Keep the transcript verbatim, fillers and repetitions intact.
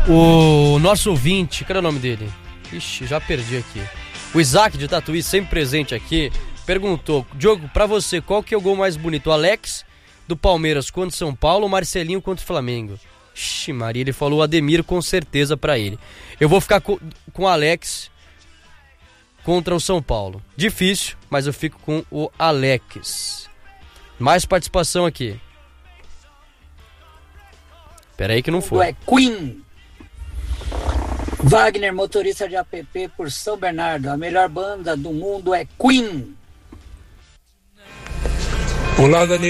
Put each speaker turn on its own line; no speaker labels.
O nosso ouvinte, cadê o nome dele? Ixi, já perdi aqui. O Isaac de Tatuí, sempre presente aqui, perguntou: Diogo, pra você, qual que é o gol mais bonito? O Alex do Palmeiras contra o São Paulo ou Marcelinho contra o Flamengo? Ixi, Maria, ele falou o Ademir com certeza pra ele. Eu vou ficar com, com o Alex contra o São Paulo. Difícil, mas eu fico com o Alex. Mais participação aqui. Pera aí que não foi.
É Queen. Wagner, motorista de app por São Bernardo. A melhor banda do mundo é Queen.
Olá, Daniel.